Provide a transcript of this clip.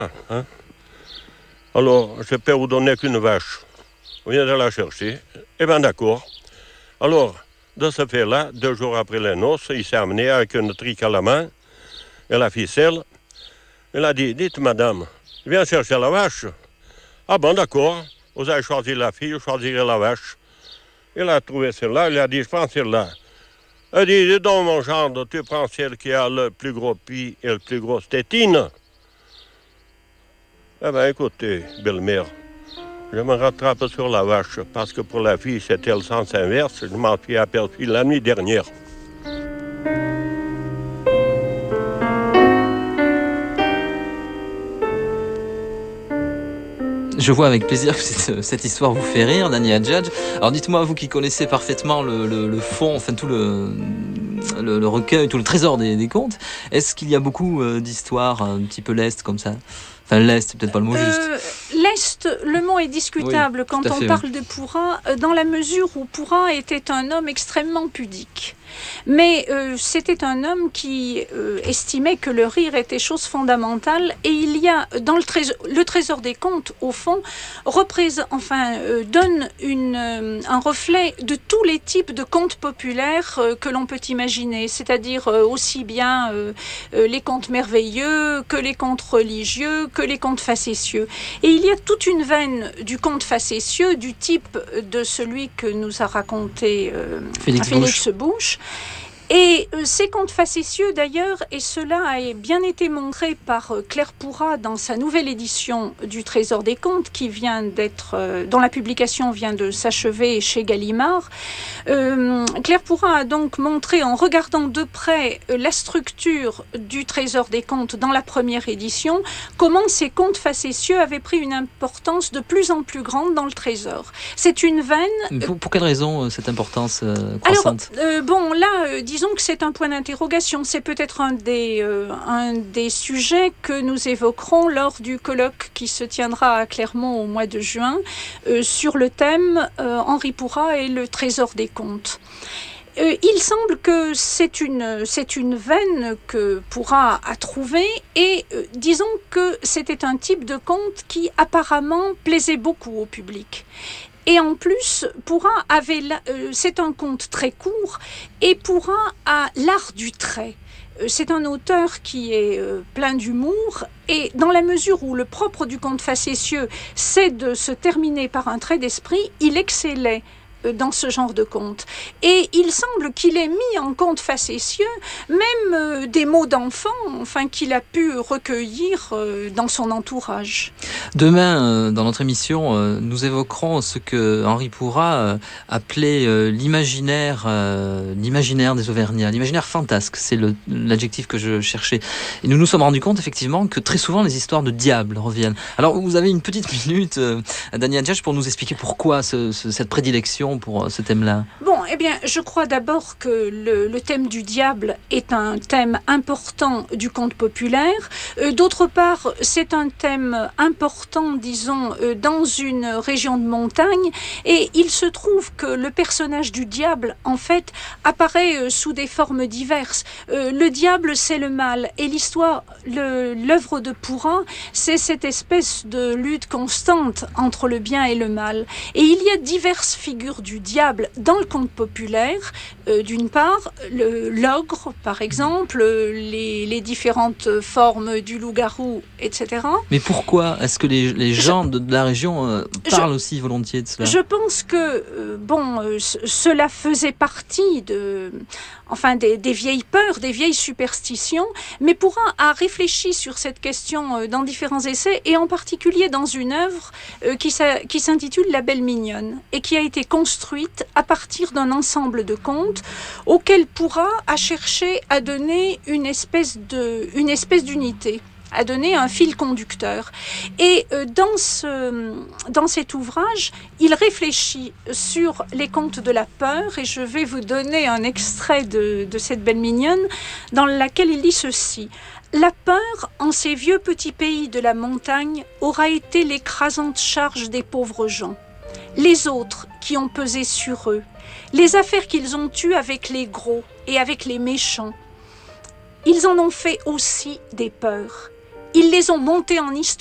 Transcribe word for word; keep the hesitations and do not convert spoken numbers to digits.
Hein? Alors, je peux vous donner qu'une vache. Vous venez de la chercher. Eh bien, d'accord. Alors, de ce fait-là, deux jours après les noces, il s'est amené avec une trique à la main et la ficelle. Il a dit, dites madame, viens chercher la vache. Ah bon, d'accord. Vous avez choisi la fille, vous choisirez la vache. Il a trouvé celle-là, il a dit, je prends celle-là. Il a dit, dis donc mon gendre, tu prends celle qui a le plus gros pis et le plus grosse tétine. Eh bien, écoutez, belle-mère, je me rattrape sur la vache, parce que pour la fille, c'était le sens inverse. Je m'en suis aperçu la nuit dernière. Je vois avec plaisir que cette, cette histoire vous fait rire, Danny Hadjadj. Alors dites-moi, vous qui connaissez parfaitement le, le, le fond, enfin tout le, le, le recueil, tout le trésor des, des contes, est-ce qu'il y a beaucoup euh, d'histoires un petit peu lestes comme ça? Enfin, leste, c'est peut-être pas le mot juste. Euh, leste, le mot est discutable oui, quand on fait, parle oui. de Pourra, dans la mesure où Pourra était un homme extrêmement pudique. Mais euh, c'était un homme qui euh, estimait que le rire était chose fondamentale, et il y a dans le trésor, le trésor des contes, au fond, représente, enfin, euh, donne une, euh, un reflet de tous les types de contes populaires euh, que l'on peut imaginer, c'est-à-dire euh, aussi bien euh, euh, les contes merveilleux que les contes religieux, que les contes facétieux. Et il y a toute une veine du conte facétieux, du type de celui que nous a raconté euh, Félix, Félix Bouche. Bouche. Et euh, ces contes facétieux, d'ailleurs, et cela a bien été montré par euh, Claire Pourra dans sa nouvelle édition du Trésor des Contes, qui vient d'être, euh, dont la publication vient de s'achever chez Gallimard. Euh, Claire Pourra a donc montré, en regardant de près euh, la structure du Trésor des Contes dans la première édition, comment ces contes facétieux avaient pris une importance de plus en plus grande dans le Trésor. C'est une veine... Pour, pour quelle raison cette importance euh, croissante? Alors, euh, bon, là, euh, disons que c'est un point d'interrogation. C'est peut-être un des, euh, un des sujets que nous évoquerons lors du colloque qui se tiendra à Clermont au mois de juin euh, sur le thème euh, Henri Pourra et le trésor des contes. Euh, il semble que c'est une, c'est une veine que Pourra a trouvée, et euh, disons que c'était un type de conte qui apparemment plaisait beaucoup au public. Et en plus, Pourra avait, euh, c'est un conte très court, et Pourra a l'art du trait. Euh, c'est un auteur qui est euh, plein d'humour, et dans la mesure où le propre du conte facétieux, c'est de se terminer par un trait d'esprit, il excellait dans ce genre de conte. Et il semble qu'il ait mis en conte facétieux même euh, des mots d'enfants, enfin, qu'il a pu recueillir euh, dans son entourage. Demain, euh, dans notre émission, euh, nous évoquerons ce que Henri Pourra euh, appelait euh, l'imaginaire, euh, l'imaginaire des Auvergnats, l'imaginaire fantasque, c'est le, l'adjectif que je cherchais. Et nous nous sommes rendus compte effectivement que très souvent les histoires de diable reviennent. Alors vous avez une petite minute, euh, Danny Hadjadj, pour nous expliquer pourquoi ce, ce, cette prédilection pour ce thème-là. Bon, eh bien, je crois d'abord que le, le thème du diable est un thème important du conte populaire. Euh, d'autre part, c'est un thème important, disons, euh, dans une région de montagne, et il se trouve que le personnage du diable, en fait, apparaît euh, sous des formes diverses. Euh, le diable, c'est le mal, et l'histoire, le, l'œuvre de Pourra, c'est cette espèce de lutte constante entre le bien et le mal. Et il y a diverses figures du diable dans le conte populaire, euh, d'une part le, l'ogre par exemple, les, les différentes formes du loup-garou, et cetera. Mais pourquoi est-ce que les, les gens je, de, de la région euh, parlent je, aussi volontiers de cela? Je pense que euh, bon, euh, c- cela faisait partie de, enfin des, des vieilles peurs, des vieilles superstitions, mais Pourra a réfléchi sur cette question euh, dans différents essais, et en particulier dans une œuvre euh, qui, s'a, qui s'intitule La Belle Mignonne, et qui a été construite à partir d'un ensemble de contes auquel Pourra a cherché à donner une espèce de, une espèce d'unité, à donner un fil conducteur. Et euh, dans, ce, dans cet ouvrage, il réfléchit sur les contes de la peur, et je vais vous donner un extrait de, de cette Belle Mignonne, dans laquelle il dit ceci. La peur, en ces vieux petits pays de la montagne, aura été l'écrasante charge des pauvres gens. Les autres qui ont pesé sur eux, les affaires qu'ils ont eues avec les gros et avec les méchants, ils en ont fait aussi des peurs. ils les ont montés en histoire.